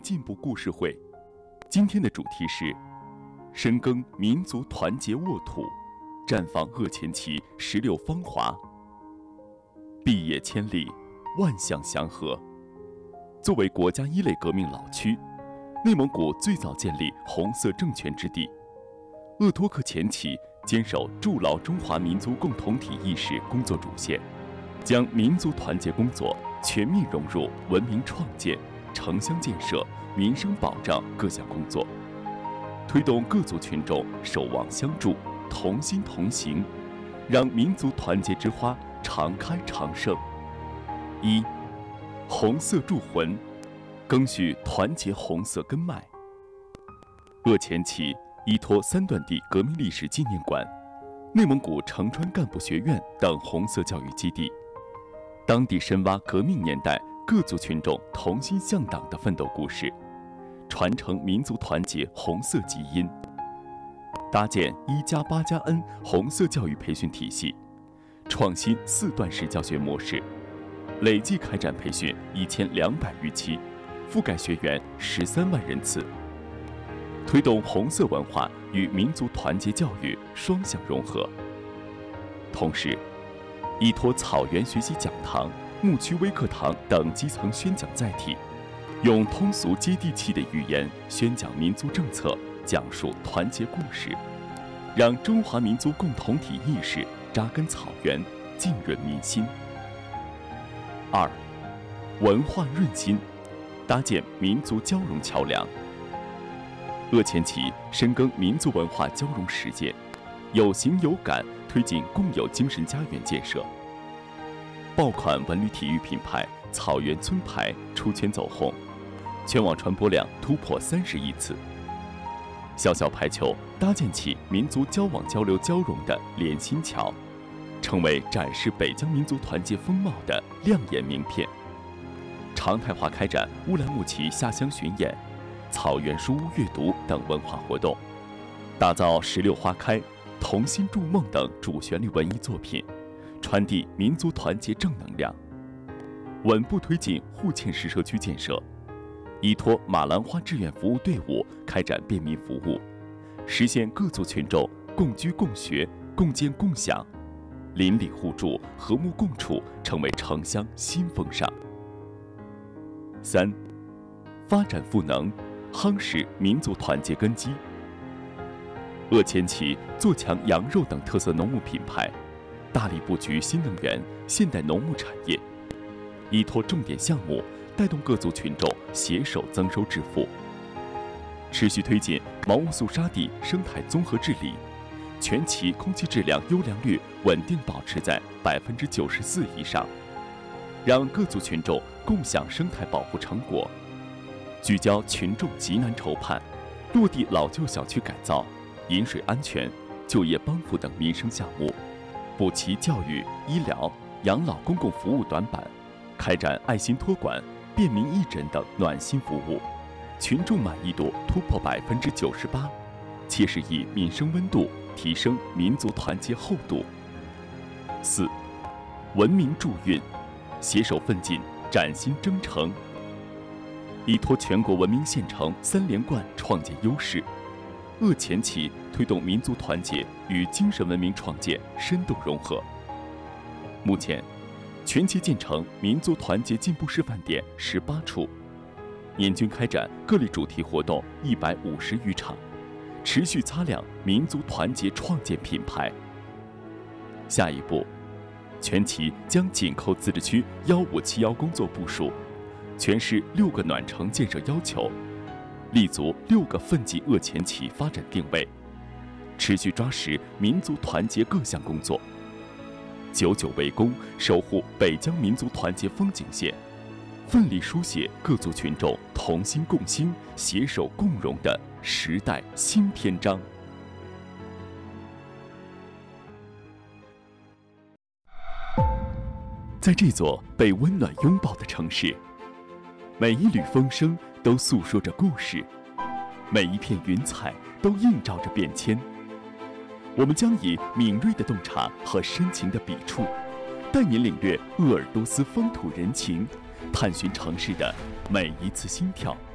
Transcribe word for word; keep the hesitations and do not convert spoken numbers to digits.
进步故事会。今天的主题是深耕民族团结沃土，绽放鄂前旗十六芳华。毕业千里，万象祥和。作为国家一类革命老区，内蒙古最早建立红色政权之地，鄂托克前旗坚守筑牢中华民族共同体意识工作主线，将民族团结工作全面融入文明创建、城乡建设、民生保障各项工作，推动各族群众守望相助、同心同行，让民族团结之花常开常盛。一、红色铸魂，赓续团结红色根脉。鄂前旗依托三段地革命历史纪念馆、内蒙古成川干部学院等红色教育基地，当地深挖革命年代各族群众同心向党的奋斗故事，传承民族团结红色基因，搭建一加八加 N 红色教育培训体系，创新四段式教学模式，累计开展培训一千两百余期，覆盖学员十三万人次，推动红色文化与民族团结教育双向融合。同时，依托草原学习讲堂、牧区微课堂等基层宣讲载体，用通俗接地气的语言宣讲民族政策，讲述团结故事，让中华民族共同体意识扎根草原，浸润民心。二、文化润心，搭建民族交融桥梁。鄂前旗深耕民族文化交融实践，有形有感推进共有精神家园建设。爆款文旅体育品牌草原村牌出圈走红，全网传播量突破三十亿次。小小排球搭建起民族交往交流交融的连心桥，成为展示北疆民族团结风貌的亮眼名片。常态化开展乌兰牧骑下乡巡演、草原书屋阅读等文化活动，打造十六花开、同心筑梦等主旋律文艺作品，传递民族团结正能量。稳步推进户县市社区建设，依托马兰花志愿服务队伍开展便民服务，实现各族群众共居共学、共建共享，邻里互助、和睦共处成为城乡新风尚。三、发展赋能，夯实民族团结根基。鄂前旗做强羊肉等特色农牧品牌，大力布局新能源、现代农牧产业，依托重点项目，带动各族群众携手增收致富。持续推进毛乌素沙地生态综合治理，全旗空气质量优良率稳定保持在百分之九十四以上，让各族群众共享生态保护成果。聚焦群众急难愁盼，落地老旧小区改造、饮水安全、就业帮扶等民生项目，补齐教育、医疗、养老公共服务短板，开展爱心托管、便民义诊等暖心服务，群众满意度突破百分之九十八，切实以民生温度提升民族团结厚度。四、文明助运，携手奋进，崭新征程。依托全国文明县城三连冠创建优势，鄂前旗推动民族团结与精神文明创建深度融合。目前，全旗建成民族团结进步示范点十八处，年均开展各类主题活动一百五十余场，持续擦亮民族团结创建品牌。下一步，全旗将紧扣自治区幺五七幺工作部署，全市六个暖城建设要求，立足六个奋进鄂前旗发展定位，持续抓实民族团结各项工作，久久为功，守护北疆民族团结风景线，奋力书写各族群众同心共兴、携手共荣的时代新篇章。在这座被温暖拥抱的城市，每一缕风声都诉说着故事，每一片云彩都映照着变迁。我们将以敏锐的洞察和深情的笔触，带您领略鄂尔多斯风土人情，探寻城市的每一次心跳。